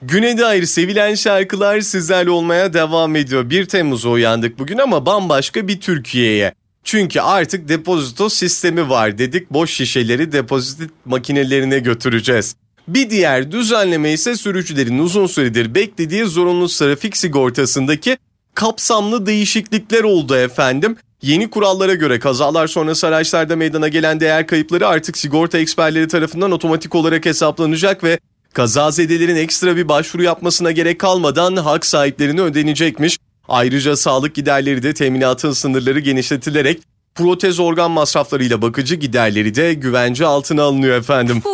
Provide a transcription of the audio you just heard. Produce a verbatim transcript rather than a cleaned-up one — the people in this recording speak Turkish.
Güne dair sevilen şarkılar sizlerle olmaya devam ediyor. bir Temmuz'a uyandık bugün ama bambaşka bir Türkiye'ye. Çünkü artık depozito sistemi var dedik, boş şişeleri depozit makinelerine götüreceğiz. Bir diğer düzenleme ise sürücülerin uzun süredir beklediği zorunlu trafik sigortasındaki kapsamlı değişiklikler oldu efendim. Yeni kurallara göre kazalar sonrası araçlarda meydana gelen değer kayıpları artık sigorta eksperleri tarafından otomatik olarak hesaplanacak ve kazazedelerin ekstra bir başvuru yapmasına gerek kalmadan hak sahiplerine ödenecekmiş. Ayrıca sağlık giderleri de teminatın sınırları genişletilerek protez organ masraflarıyla bakıcı giderleri de güvence altına alınıyor efendim.